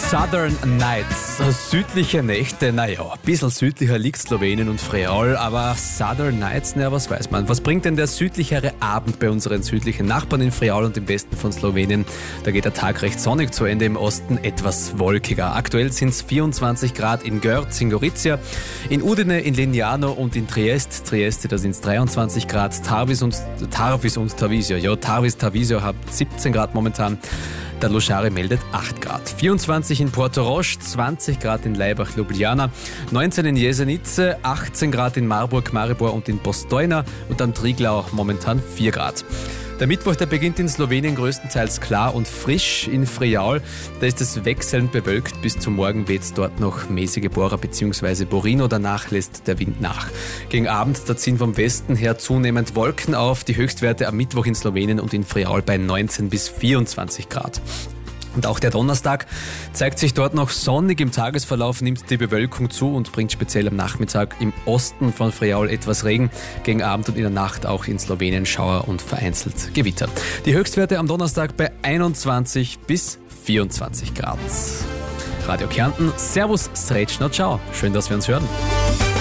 Southern Nights, südliche Nächte, naja, ein bisschen südlicher liegt Slowenien und Friaul, aber Southern Nights, naja, was weiß man. Was bringt denn der südlichere Abend bei unseren südlichen Nachbarn in Friaul und im Westen von Slowenien? Da geht der Tag recht sonnig zu Ende, im Osten etwas wolkiger. Aktuell sind es 24 Grad in Görz, in Gorizia, in Udine, in Lignano und in Trieste, da sind es 23 Grad, Tarvis und Tarvisio. Ja, Tarvisio hat 17 Grad momentan. Der Loschari meldet 8 Grad. 24 in Porto Roche, 20 Grad in Laibach, Ljubljana, 19 in Jesenice, 18 Grad in Marburg, Maribor und in Postojna und am Triglau momentan 4 Grad. Der Mittwoch, der beginnt in Slowenien größtenteils klar und frisch. In Friaul, da ist es wechselnd bewölkt. Bis zum Morgen weht dort noch mäßige Bora bzw. Borino. Danach lässt der Wind nach. Gegen Abend, da ziehen vom Westen her zunehmend Wolken auf. Die Höchstwerte am Mittwoch in Slowenien und in Friaul bei 19 bis 24 Grad. Und auch der Donnerstag zeigt sich dort noch sonnig. Im Tagesverlauf nimmt die Bewölkung zu und bringt speziell am Nachmittag im Osten von Friaul etwas Regen. Gegen Abend und in der Nacht auch in Slowenien Schauer und vereinzelt Gewitter. Die Höchstwerte am Donnerstag bei 21 bis 24 Grad. Radio Kärnten, Servus, Srećno, ciao. Schön, dass wir uns hören.